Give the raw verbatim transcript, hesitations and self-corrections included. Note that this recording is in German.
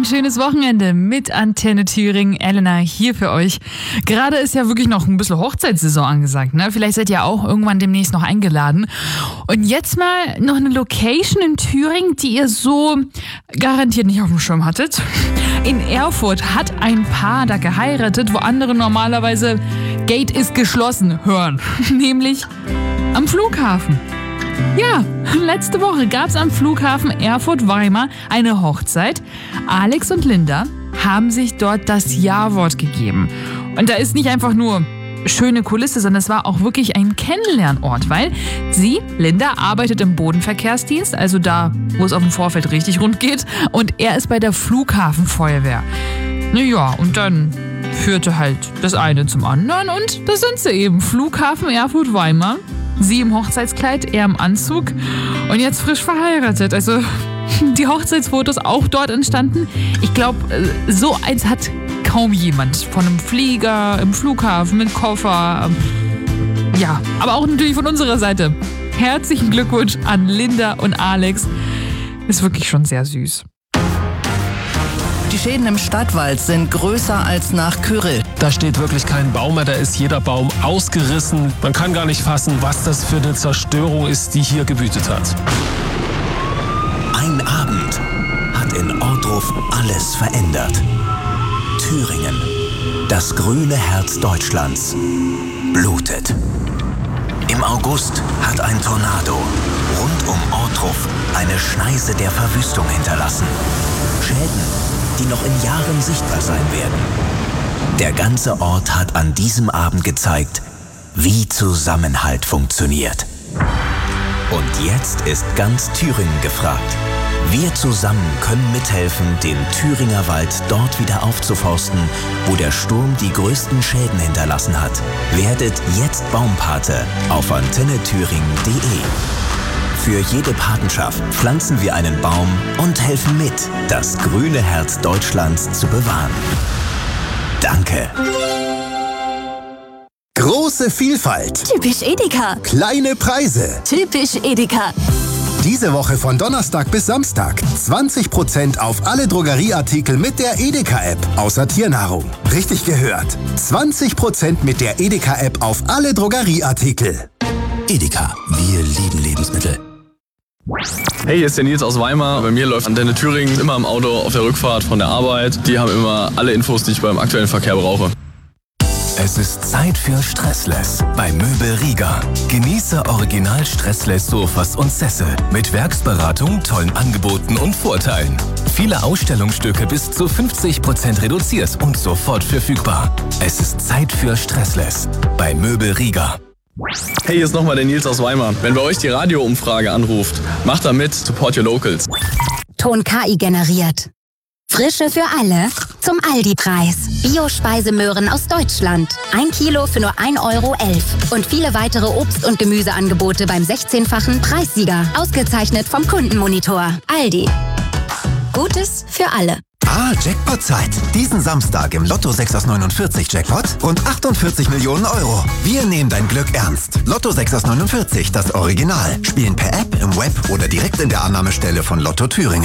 ein schönes Wochenende mit Antenne Thüringen. Elena hier für euch. Gerade ist ja wirklich noch ein bisschen Hochzeitssaison angesagt, ne? Vielleicht seid ihr auch irgendwann demnächst noch eingeladen. Und jetzt mal noch eine Location in Thüringen, die ihr so garantiert nicht auf dem Schirm hattet. In Erfurt hat ein Paar da geheiratet, wo andere normalerweise Gate ist geschlossen hören. Nämlich am Flughafen. Ja, letzte Woche gab es am Flughafen Erfurt-Weimar eine Hochzeit. Alex und Linda haben sich dort das Ja-Wort gegeben. Und da ist nicht einfach nur schöne Kulisse, sondern es war auch wirklich ein Kennenlernort, weil sie, Linda, arbeitet im Bodenverkehrsdienst, also da, wo es auf dem Vorfeld richtig rund geht, und er ist bei der Flughafenfeuerwehr. Naja, und dann führte halt das eine zum anderen und da sind sie eben, Flughafen Erfurt-Weimar. Sie im Hochzeitskleid, er im Anzug und jetzt frisch verheiratet. Also die Hochzeitsfotos auch dort entstanden. Ich glaube, so eins hat kaum jemand. Von einem Flieger, im Flughafen, mit Koffer. Ja, aber auch natürlich von unserer Seite. Herzlichen Glückwunsch an Linda und Alex. Ist wirklich schon sehr süß. Die Schäden im Stadtwald sind größer als nach Kyrill. Da steht wirklich kein Baum mehr, da ist jeder Baum ausgerissen. Man kann gar nicht fassen, was das für eine Zerstörung ist, die hier gewütet hat. Ein Abend hat in Ohrdruf alles verändert. Thüringen, das grüne Herz Deutschlands, blutet. Im August hat ein Tornado rund um Ohrdruf eine Schneise der Verwüstung hinterlassen. Schäden, die noch in Jahren sichtbar sein werden. Der ganze Ort hat an diesem Abend gezeigt, wie Zusammenhalt funktioniert. Und jetzt ist ganz Thüringen gefragt. Wir zusammen können mithelfen, den Thüringer Wald dort wieder aufzuforsten, wo der Sturm die größten Schäden hinterlassen hat. Werdet jetzt Baumpate auf antenne thüringen punkt de. Für jede Patenschaft pflanzen wir einen Baum und helfen mit, das grüne Herz Deutschlands zu bewahren. Danke. Große Vielfalt. Typisch Edeka. Kleine Preise. Typisch Edeka. Diese Woche von Donnerstag bis Samstag zwanzig Prozent auf alle Drogerieartikel mit der Edeka-App, außer Tiernahrung. Richtig gehört. zwanzig Prozent mit der Edeka-App auf alle Drogerieartikel. Edeka, wir lieben Lebensmittel. Hey, hier ist der Nils aus Weimar. Bei mir läuft Antenne Thüringen immer im Auto auf der Rückfahrt von der Arbeit. Die haben immer alle Infos, die ich beim aktuellen Verkehr brauche. Es ist Zeit für Stressless bei Möbel Rieger. Genieße original Stressless Sofas und Sessel mit Werksberatung, tollen Angeboten und Vorteilen. Viele Ausstellungsstücke bis zu fünfzig Prozent reduziert und sofort verfügbar. Es ist Zeit für Stressless bei Möbel Rieger. Hey, hier ist nochmal der Nils aus Weimar. Wenn bei euch die Radioumfrage anruft, macht da mit, support your locals. Ton K I generiert. Frische für alle zum Aldi-Preis. Bio-Speisemöhren aus Deutschland. Ein Kilo für nur ein Euro elf. Und viele weitere Obst- und Gemüseangebote beim sechzehnfachen Preissieger. Ausgezeichnet vom Kundenmonitor. Aldi. Gutes für alle. Ah, Jackpot-Zeit. Diesen Samstag im Lotto sechs aus neunundvierzig Jackpot rund achtundvierzig Millionen Euro. Wir nehmen dein Glück ernst. Lotto sechs aus neunundvierzig, das Original. Spielen per App, im Web oder direkt in der Annahmestelle von Lotto Thüringen.